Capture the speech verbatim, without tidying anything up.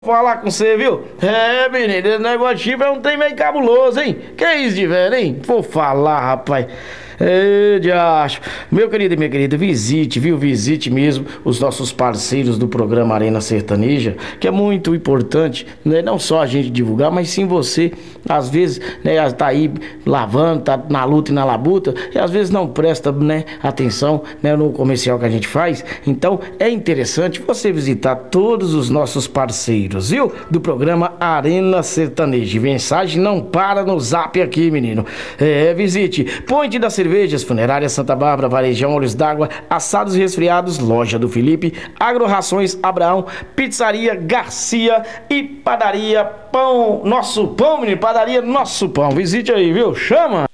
Falar com você, viu? É, menino, esse negócio de chifre é um trem meio cabuloso, hein? Que isso de velho, hein? Vou falar, rapaz. É, diacho. Meu querido e minha querida, visite, viu? Visite mesmo os nossos parceiros do programa Arena Sertaneja, que é muito importante, né? Não só a gente divulgar, mas sim você, às vezes, né, tá aí lavando, tá na luta e na labuta, e às vezes não presta, né, atenção, né, no comercial que a gente faz. Então, é interessante você visitar todos os nossos parceiros, viu? Do programa Arena Sertaneja. Mensagem não para no zap aqui, menino. É, visite. Ponte da Cervejas, Funerária Santa Bárbara, Varejão Olhos d'Água, Assados e Resfriados, Loja do Felipe, Agro-Rações Abraão, Pizzaria Garcia e Padaria Pão. Nosso Pão, menino. Padaria Nosso Pão. Visite aí, viu? Chama!